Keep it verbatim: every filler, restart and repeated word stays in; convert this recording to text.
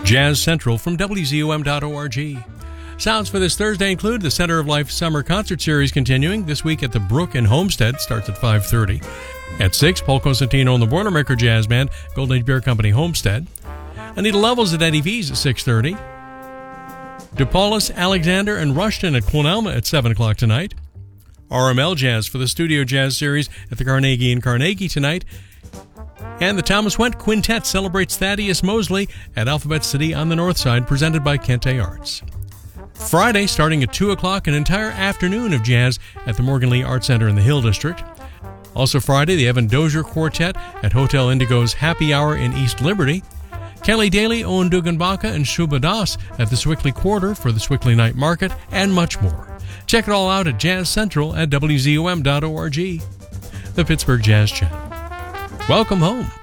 Jazz Central from W Z U M dot org. Sounds for this Thursday include the Center of Life Summer Concert Series continuing this week at the Brook in Homestead, starts at five thirty. At six, Paul Cosentino and the Boilermaker Jazz Band, Golden Age Beer Company, Homestead. Anita Levels at Eddie V's at six thirty. DePaulus, Alexander, and Rushton at Quinelma at seven o'clock tonight. R M L Jazz for the Studio Jazz Series at the Carnegie in Carnegie tonight. And the Thomas Went Quintet celebrates Thaddeus Mosley at Alphabet City on the North Side, presented by Kente Arts. Friday, starting at two o'clock, an entire afternoon of jazz at the Morgan Lee Art Center in the Hill District. Also Friday, the Evan Dozier Quartet at Hotel Indigo's Happy Hour in East Liberty. Kelly Daly, Owen Duganbaka, and Shubha Das at the Swickley Quarter for the Swickley Night Market, and much more. Check it all out at Jazz Central at W Z U M dot org. The Pittsburgh Jazz Channel. Welcome home.